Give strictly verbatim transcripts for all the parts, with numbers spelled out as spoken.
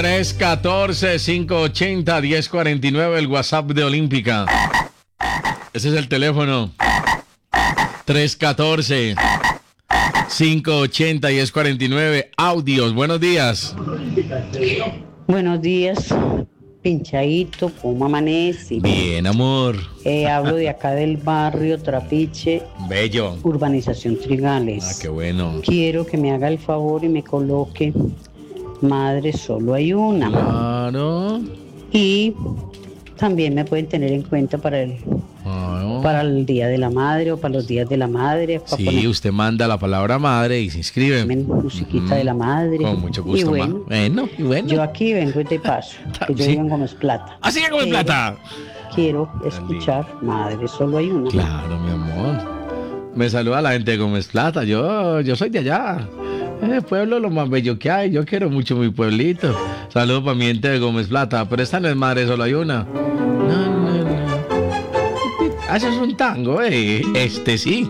tres uno cuatro, cinco ocho cero, uno cero cuatro nueve, el WhatsApp de Olímpica. Ese es el teléfono. tres uno cuatro, cinco ocho cero, uno cero cuatro nueve. Audios, buenos días. Buenos días, pinchadito, ¿cómo amanece? Bien, amor. Eh, hablo de acá del barrio Trapiche, Bello. urbanización Trigales. Ah, qué bueno. Quiero que me haga el favor y me coloque Madre Solo Hay Una. Claro. Y también me pueden tener en cuenta para el, Claro. para el Día de la Madre o para los días de la Madre. Para Sí, poner usted manda la palabra madre y se inscribe. musiquita Ujú. de la madre. Con mucho gusto, Y ma. bueno, Bueno, y bueno. yo aquí vengo de paso, que yo Sí. vivo en Gómez Plata. Así que con Pero plata. Quiero escuchar Madre Solo Hay Una. Claro, mi amor. Me saluda la gente de Gómez Plata. Yo, yo soy de allá. Ese pueblo es lo más bello que hay. Yo quiero mucho mi pueblito. Saludos para mi gente de Gómez Plata. Pero esta no es Madre Solo Hay Una. No, no, no. Ah, eso es un tango, eh. Este sí.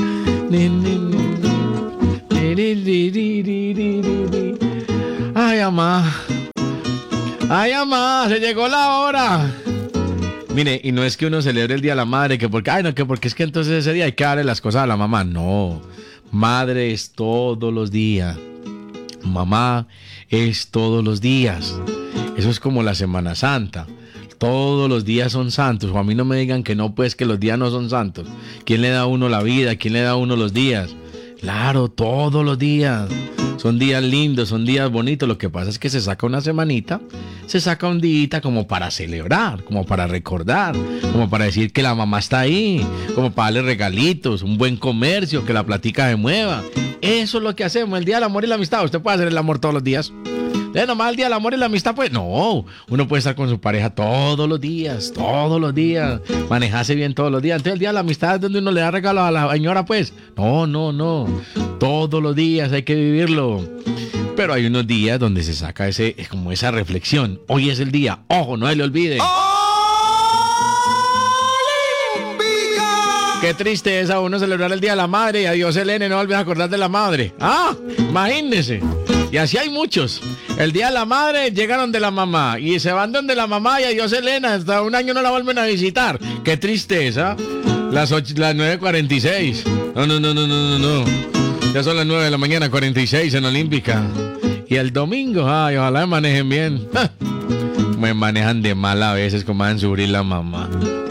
Ay, mamá. Ay, mamá, se llegó la hora. Mire, y no es que uno celebre el Día de la Madre, que porque, ay, no, que porque es que entonces ese día hay que darle las cosas a la mamá. No, madre es todos los días. Mamá es todos los días. Eso es como la Semana Santa. Todos los días son santos. O a mí no me digan que no, pues que los días no son santos. ¿Quién le da a uno la vida? ¿Quién le da a uno los días? Claro, todos los días. Son días lindos, son días bonitos. Lo que pasa es que se saca una semanita, se saca un día como para celebrar, como para recordar, como para decir que la mamá está ahí, como para darle regalitos, un buen comercio, que la platica se mueva. Eso es lo que hacemos, el Día del Amor y la Amistad. Usted puede hacer el amor todos los días. ¿Eh, nomás el Día del Amor y la Amistad? Pues no, uno puede estar con su pareja todos los días, todos los días, manejarse bien todos los días. Entonces el Día de la Amistad es donde uno le da regalo a la señora, pues. No, no, no, todos los días hay que vivirlo. Pero hay unos días donde se saca ese, como esa reflexión. Hoy es el día, ojo, no se le olvide. Qué triste es a uno celebrar el Día de la Madre y adiós Elena, no volver a acordar de la madre. Ah, imagínense. Y así hay muchos. El Día de la Madre llegaron de la mamá y se van donde la mamá y adiós Elena. Hasta un año no la vuelven a visitar. Qué tristeza. Las, ocho, las nueve cuarenta y seis. No, no, no, no, no, no, no. Ya son las nueve de la mañana, cuarenta y seis en Olímpica. Y el domingo, ay, ojalá me manejen bien. Me manejan de mal a veces, como van a sufrir la mamá.